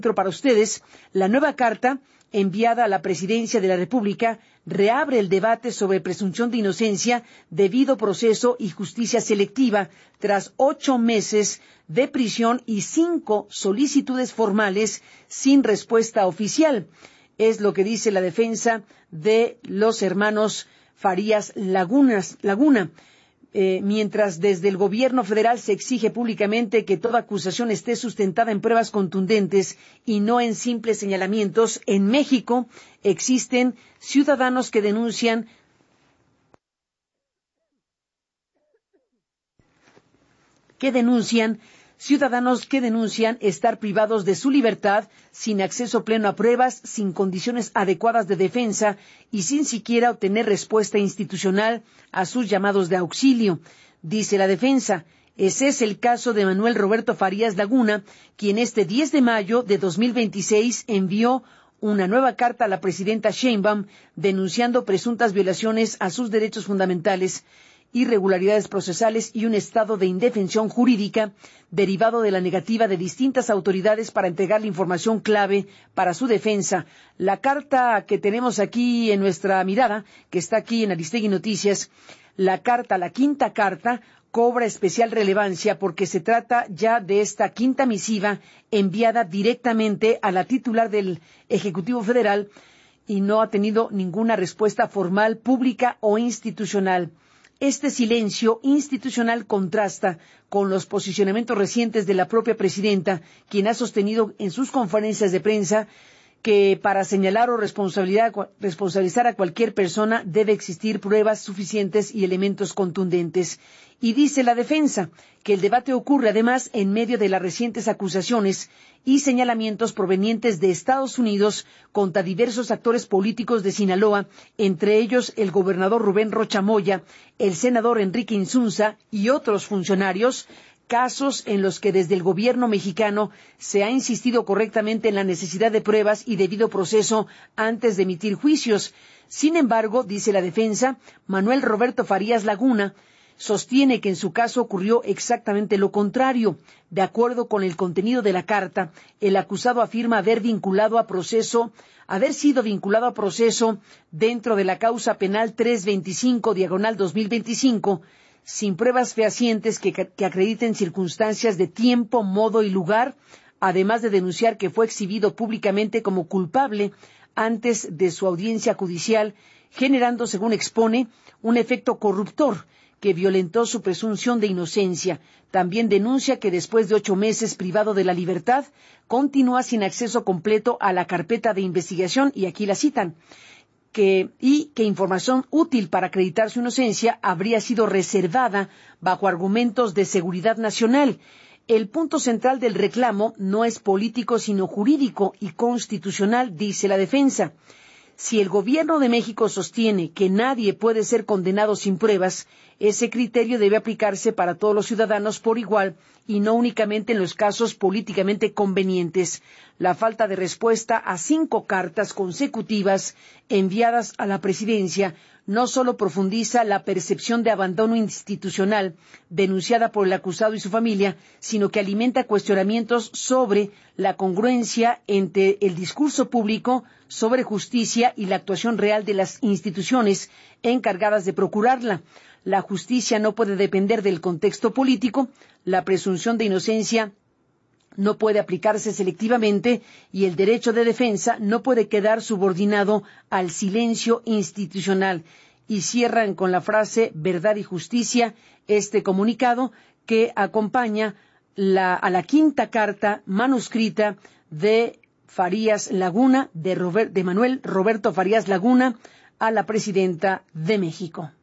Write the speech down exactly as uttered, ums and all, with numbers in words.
Para ustedes, la nueva carta enviada a la Presidencia de la República reabre el debate sobre presunción de inocencia, debido proceso y justicia selectiva tras ocho meses de prisión y cinco solicitudes formales sin respuesta oficial. Es lo que dice la defensa de los hermanos Farías Lagunas, Laguna. Eh, mientras desde el gobierno federal se exige públicamente que toda acusación esté sustentada en pruebas contundentes y no en simples señalamientos, en México existen ciudadanos que denuncian que denuncian Ciudadanos que denuncian estar privados de su libertad, sin acceso pleno a pruebas, sin condiciones adecuadas de defensa y sin siquiera obtener respuesta institucional a sus llamados de auxilio. Dice la defensa, ese es el caso de Manuel Roberto Farías Laguna, quien este diez de mayo de dos mil veintiséis envió una nueva carta a la presidenta Sheinbaum denunciando presuntas violaciones a sus derechos fundamentales, irregularidades procesales y un estado de indefensión jurídica derivado de la negativa de distintas autoridades para entregar la información clave para su defensa. La carta que tenemos aquí en nuestra mirada, que está aquí en Aristegui Noticias, la carta, la quinta carta, cobra especial relevancia porque se trata ya de esta quinta misiva enviada directamente a la titular del Ejecutivo Federal y no ha tenido ninguna respuesta formal, pública o institucional. Este silencio institucional contrasta con los posicionamientos recientes de la propia presidenta, quien ha sostenido en sus conferencias de prensa que para señalar o responsabilizar a cualquier persona debe existir pruebas suficientes y elementos contundentes. Y dice la defensa que el debate ocurre además en medio de las recientes acusaciones y señalamientos provenientes de Estados Unidos contra diversos actores políticos de Sinaloa, entre ellos el gobernador Rubén Rocha Moya, el senador Enrique Insunza y otros funcionarios, casos en los que desde el gobierno mexicano se ha insistido correctamente en la necesidad de pruebas y debido proceso antes de emitir juicios. Sin embargo, dice la defensa, Manuel Roberto Farías Laguna sostiene que en su caso ocurrió exactamente lo contrario. De acuerdo con el contenido de la carta, el acusado afirma haber vinculado a proceso, haber sido vinculado a proceso dentro de la causa penal trescientos veinticinco diagonal dos mil veinticinco, sin pruebas fehacientes que, que acrediten circunstancias de tiempo, modo y lugar, además de denunciar que fue exhibido públicamente como culpable antes de su audiencia judicial, generando, según expone, un efecto corruptor que violentó su presunción de inocencia. También denuncia que después de ocho meses privado de la libertad, continúa sin acceso completo a la carpeta de investigación, y aquí la citan, que, y que información útil para acreditar su inocencia habría sido reservada bajo argumentos de seguridad nacional. El punto central del reclamo no es político, sino jurídico y constitucional, dice la defensa. Si el gobierno de México sostiene que nadie puede ser condenado sin pruebas, ese criterio debe aplicarse para todos los ciudadanos por igual y no únicamente en los casos políticamente convenientes. La falta de respuesta a cinco cartas consecutivas enviadas a la presidencia no solo profundiza la percepción de abandono institucional denunciada por el acusado y su familia, sino que alimenta cuestionamientos sobre la congruencia entre el discurso público sobre justicia y la actuación real de las instituciones encargadas de procurarla. La justicia no puede depender del contexto político, la presunción de inocencia no puede aplicarse selectivamente y el derecho de defensa no puede quedar subordinado al silencio institucional. Y cierran con la frase verdad y justicia este comunicado que acompaña la, a la quinta carta manuscrita de Farías Laguna, de, Robert, de Manuel Roberto Farías Laguna, a la presidenta de México.